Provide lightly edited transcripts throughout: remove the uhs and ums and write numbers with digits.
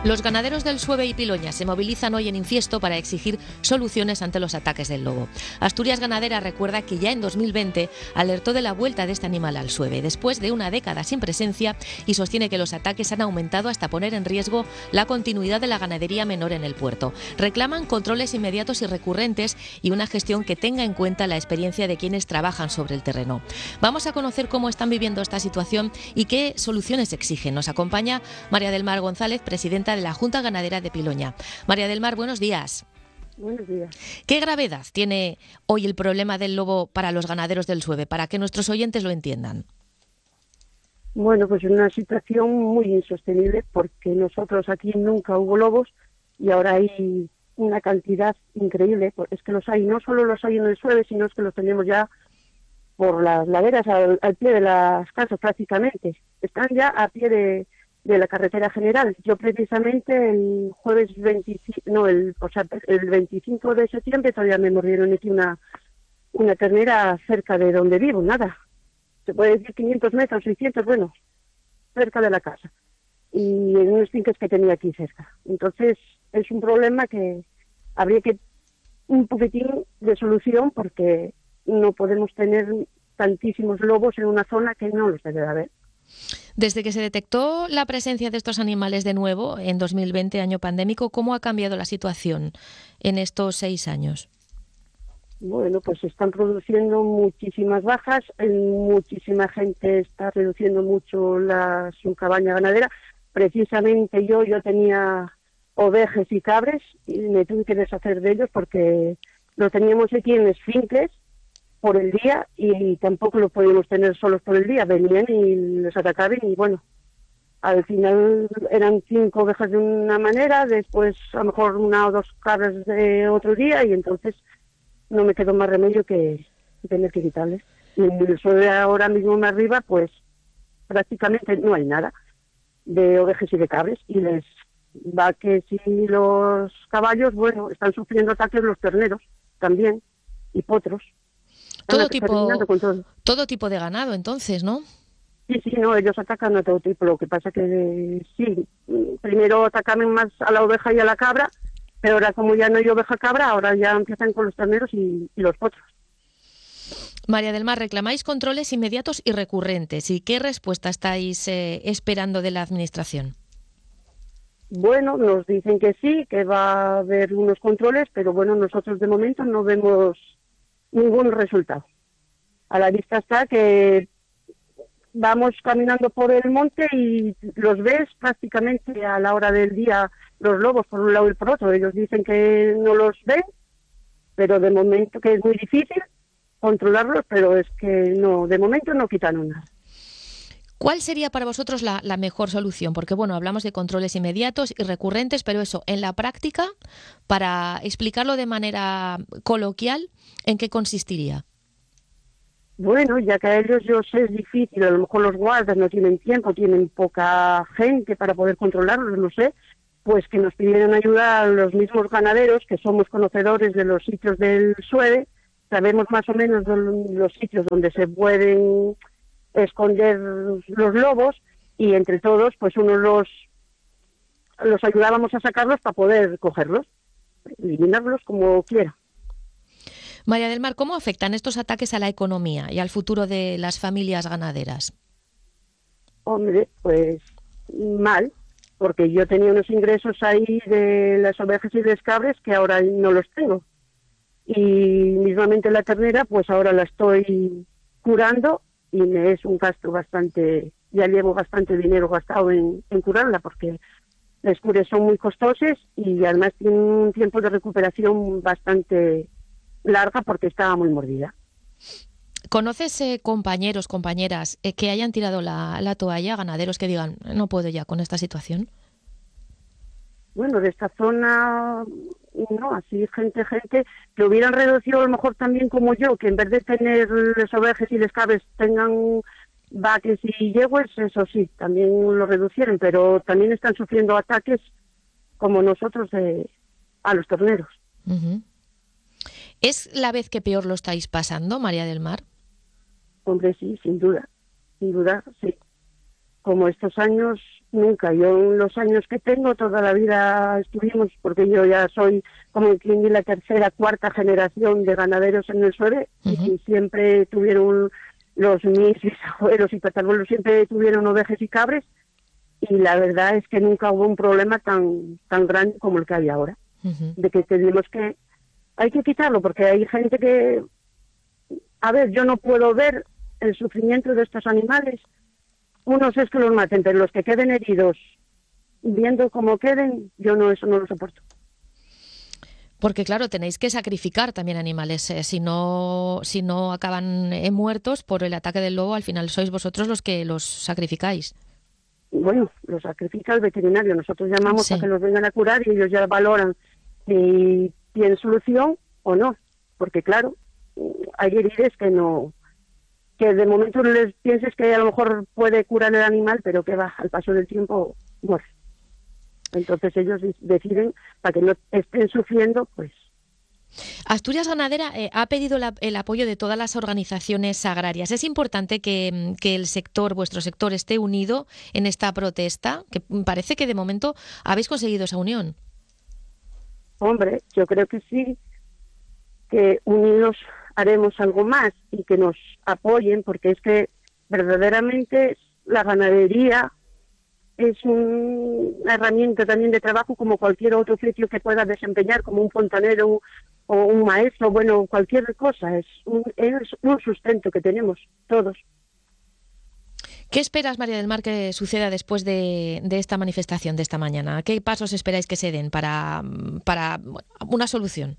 Los ganaderos del Sueve y Piloña se movilizan hoy en Infiesto para exigir soluciones ante los ataques del lobo. Asturias Ganadera recuerda que ya en 2020 alertó de la vuelta de este animal al Sueve, después de una década sin presencia, y sostiene que los ataques han aumentado hasta poner en riesgo la continuidad de la ganadería menor en el puerto. Reclaman controles inmediatos y recurrentes y una gestión que tenga en cuenta la experiencia de quienes trabajan sobre el terreno. Vamos a conocer cómo están viviendo esta situación y qué soluciones exigen. Nos acompaña María del Mar González, presidenta de la Junta Ganadera de Piloña. María del Mar, buenos días. Buenos días. ¿Qué gravedad tiene hoy el problema del lobo para los ganaderos del Sueve, para que nuestros oyentes lo entiendan? Bueno, pues es una situación muy insostenible porque nosotros aquí nunca hubo lobos y ahora hay una cantidad increíble. Es que los hay, no solo los hay en el Sueve, sino es que los tenemos ya por las laderas al pie de las casas prácticamente. Están ya a pie de la carretera general. Yo precisamente el jueves 25, el 25 de septiembre todavía me mordieron aquí una ternera cerca de donde vivo, nada. Se puede decir 500 metros, 600, bueno, cerca de la casa. Y en unos finques que tenía aquí cerca. Entonces es un problema que habría que un poquitín de solución porque no podemos tener tantísimos lobos en una zona que no los debe de haber. Desde que se detectó la presencia de estos animales de nuevo en 2020, año pandémico, ¿cómo ha cambiado la situación en estos 6 años? Bueno, pues se están produciendo muchísimas bajas, muchísima gente está reduciendo mucho su cabaña ganadera. Precisamente yo tenía ovejas y cabres y me tuve que deshacer de ellos porque los teníamos aquí en finques por el día y tampoco los podíamos tener solos por el día. Venían y los atacaban y bueno, al final eran 5 ovejas de una manera, después a lo mejor 1 o 2 cabras de otro día y entonces no me quedó más remedio que tener que quitarles. Y en el Sueve ahora mismo más arriba pues prácticamente no hay nada de ovejas y de cabres y les va que si los caballos, bueno, están sufriendo ataques los terneros también y potros. Todo tipo de ganado, entonces, ¿no? Sí, no, ellos atacan a todo tipo. Lo que pasa que sí, primero atacan más a la oveja y a la cabra, pero ahora como ya no hay oveja cabra, ahora ya empiezan con los terneros y los potros. María del Mar, reclamáis controles inmediatos y recurrentes. ¿Y qué respuesta estáis esperando de la Administración? Bueno, nos dicen que sí, que va a haber unos controles, pero bueno, nosotros de momento no vemos ningún resultado. A la vista está que vamos caminando por el monte y los ves prácticamente a la hora del día los lobos por un lado y por otro. Ellos dicen que no los ven, pero de momento que es muy difícil controlarlos, pero es que no, de momento no quitaron nada. ¿Cuál sería para vosotros la mejor solución? Porque, bueno, hablamos de controles inmediatos y recurrentes, pero eso, en la práctica, para explicarlo de manera coloquial, ¿en qué consistiría? Bueno, ya que a ellos yo sé es difícil, a lo mejor los guardas no tienen tiempo, tienen poca gente para poder controlarlos, no sé, pues que nos pidieran ayuda a los mismos ganaderos, que somos conocedores de los sitios del Sueve, sabemos más o menos los sitios donde se pueden esconder los lobos y entre todos pues uno los ayudábamos a sacarlos para poder cogerlos, eliminarlos como quiera. María del Mar, ¿cómo afectan estos ataques a la economía y al futuro de las familias ganaderas? Hombre, pues mal, porque yo tenía unos ingresos ahí de las ovejas y de las cabras que ahora no los tengo. Y mismamente la ternera, pues ahora la estoy curando y me es un gasto bastante, ya llevo bastante dinero gastado en curarla porque las cures son muy costosas y además tienen un tiempo de recuperación bastante larga porque estaba muy mordida. ¿Conoces compañeros, compañeras que hayan tirado la toalla, ganaderos que digan, no puedo ya con esta situación? Bueno, de esta zona, no, así gente que hubieran reducido a lo mejor también como yo, que en vez de tener las ovejas y las cabras tengan vaques y yegües, eso sí, también lo reducieron, pero también están sufriendo ataques como nosotros a los terneros. Uh-huh. ¿Es la vez que peor lo estáis pasando, María del Mar? Hombre, sí, sin duda, sí. como estos años, nunca. Yo en los años que tengo, toda la vida estuvimos, porque yo ya soy como quien dice la tercera, cuarta generación de ganaderos en el Sueve, y siempre tuvieron mis bisabuelos y tatarabuelos siempre tuvieron ovejas y cabres, y la verdad es que nunca hubo un problema tan grande como el que hay ahora, de que tenemos que, hay que quitarlo, porque hay gente que, a ver, yo no puedo ver el sufrimiento de estos animales. Unos es que los maten, pero los que queden heridos, viendo cómo queden, eso no lo soporto. Porque claro, tenéis que sacrificar también animales. Si no acaban muertos por el ataque del lobo, al final sois vosotros los que los sacrificáis. Bueno, los sacrifica el veterinario. Nosotros llamamos para que los vengan a curar y ellos ya valoran si tienen solución o no. Porque claro, hay heridas que de momento no les pienses que a lo mejor puede curar el animal, pero que va, al paso del tiempo muere. Entonces ellos deciden, para que no estén sufriendo, pues. Asturias Ganadera ha pedido el apoyo de todas las organizaciones agrarias. Es importante que el sector, vuestro sector, esté unido en esta protesta, que parece que de momento habéis conseguido esa unión. Hombre, yo creo que sí, que unidos haremos algo más y que nos apoyen, porque es que verdaderamente la ganadería es una herramienta también de trabajo como cualquier otro oficio que pueda desempeñar, como un fontanero o un maestro, bueno, cualquier cosa. Es un sustento que tenemos todos. ¿Qué esperas, María del Mar, que suceda después de esta manifestación de esta mañana? ¿Qué pasos esperáis que se den para una solución?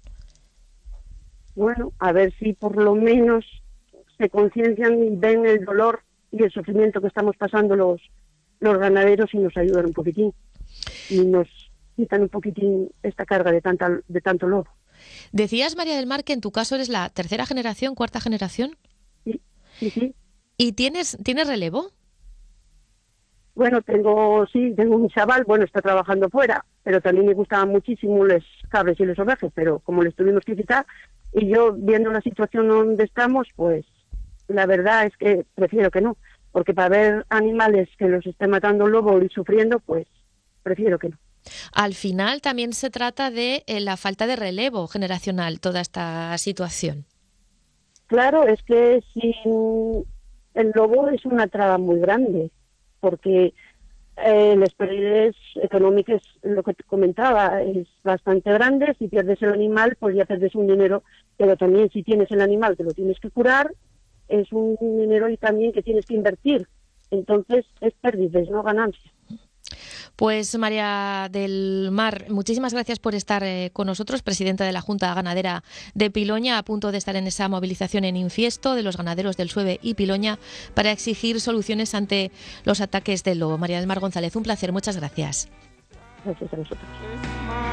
Bueno, a ver si por lo menos se conciencian y ven el dolor y el sufrimiento que estamos pasando los ganaderos y nos ayudan un poquitín y nos quitan un poquitín esta carga de tanto lobo. Decías, María del Mar, que en tu caso eres la tercera generación, cuarta generación. Sí. ¿Y tienes relevo? Bueno, tengo un chaval, está trabajando fuera, pero también me gustaban muchísimo los cabres y los ovejas, pero como les tuvimos que quitar, y yo viendo la situación donde estamos, pues la verdad es que prefiero que no, porque para ver animales que los esté matando un lobo y sufriendo, pues prefiero que no. Al final también se trata de la falta de relevo generacional, toda esta situación. Claro, es que el lobo es una traba muy grande, porque las pérdidas económicas, lo que te comentaba, es bastante grande. Si pierdes el animal, pues ya pierdes un dinero, pero también si tienes el animal que lo tienes que curar, es un dinero y también que tienes que invertir. Entonces es pérdidas, no ganancias. Pues María del Mar, muchísimas gracias por estar con nosotros, presidenta de la Junta Ganadera de Piloña, a punto de estar en esa movilización en Infiesto de los ganaderos del Sueve y Piloña para exigir soluciones ante los ataques del lobo. María del Mar González, un placer, muchas gracias. Gracias a vosotros.